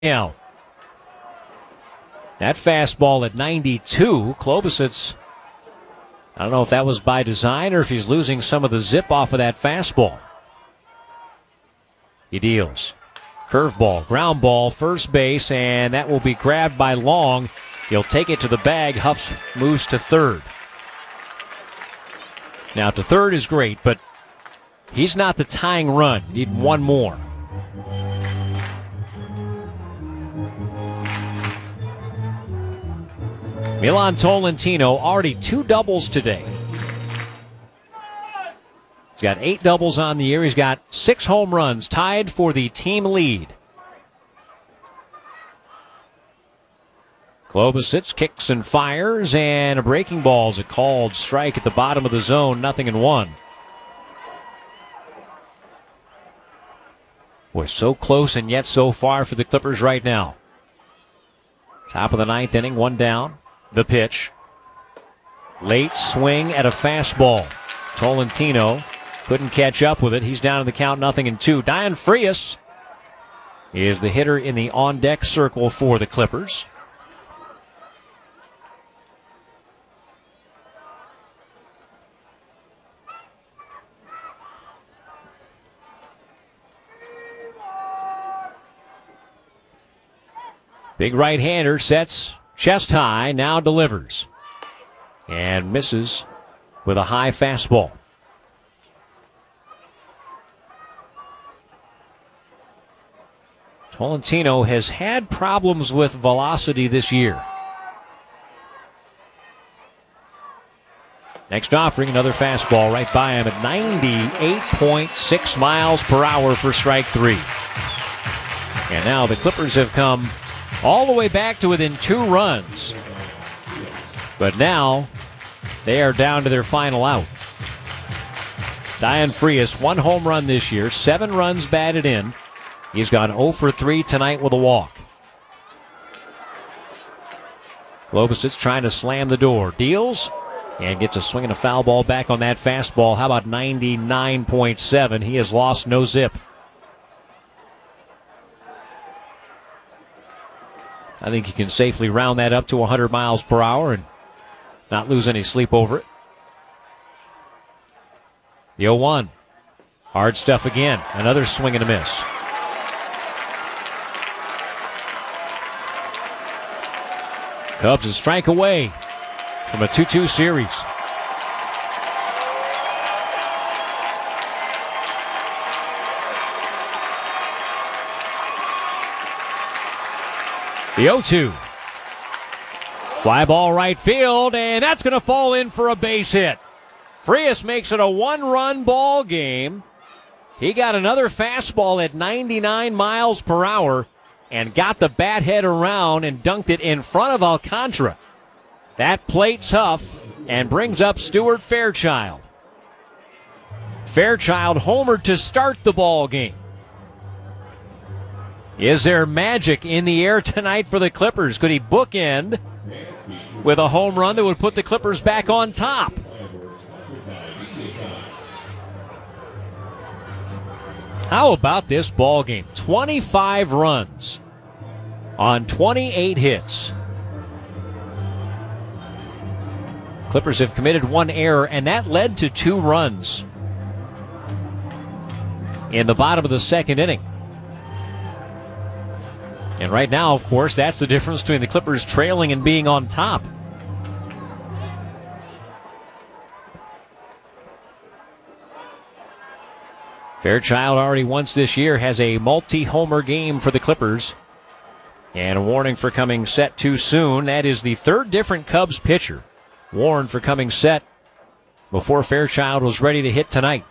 out. That fastball at 92. Klobuchar, I don't know if that was by design or if he's losing some of the zip off of that fastball. He deals. Curveball, ground ball, first base, and that will be grabbed by Long. He'll take it to the bag. Huffs moves to third. Now, to third is great, but he's not the tying run. You need one more. Milan Tolentino, already 2 doubles today. He's got 8 doubles on the year. He's got 6 home runs, tied for the team lead. Klobuchar kicks and fires, and a breaking ball's a called strike at the bottom of the zone, 0-1. We're so close and yet so far for the Clippers right now. Top of the 9th inning, 1 down. The pitch. Late swing at a fastball. Tolentino couldn't catch up with it. He's down in the count, 0-2. Dayan Frias is the hitter in the on-deck circle for the Clippers. Big right-hander sets chest high, now delivers. And misses with a high fastball. Tolentino has had problems with velocity this year. Next offering, another fastball right by him at 98.6 miles per hour for strike 3. And now the Clippers have come all the way back to within 2 runs. But now they are down to their final out. Dayan Frias, 1 home run this year, 7 runs batted in. He's gone 0 for 3 tonight with a walk. Klobuchar trying to slam the door. Deals and gets a swing and a foul ball back on that fastball. How about 99.7? He has lost no zip. I think you can safely round that up to 100 miles per hour and not lose any sleep over it. The 0-1. Hard stuff again. Another swing and a miss. Cubs a strike away from a 2-2 series. The 0-2. Fly ball right field, and that's going to fall in for a base hit. Frias makes it a 1-run ball game. He got another fastball at 99 miles per hour and got the bat head around and dunked it in front of Alcantara. That plates Huff and brings up Stuart Fairchild. Fairchild homered to start the ball game. Is there magic in the air tonight for the Clippers? Could he bookend with a home run that would put the Clippers back on top? How about this ball game? 25 runs on 28 hits. Clippers have committed 1 error, and that led to 2 runs in the bottom of the 2nd inning. And right now, of course, that's the difference between the Clippers trailing and being on top. Fairchild already once this year has a multi-homer game for the Clippers. And a warning for coming set too soon. That is the 3rd different Cubs pitcher warned for coming set before Fairchild was ready to hit tonight.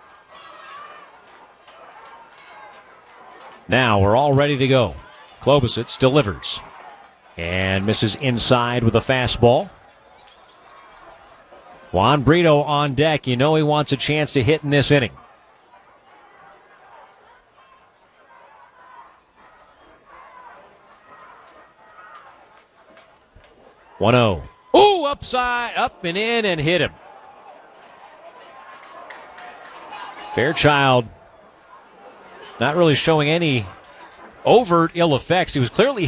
Now we're all ready to go. Klobuchar delivers and misses inside with a fastball. Juan Brito on deck. You know he wants a chance to hit in this inning. One-0. Ooh, upside, up and in, and hit him. Fairchild not really showing any overt ill effects. He was clearly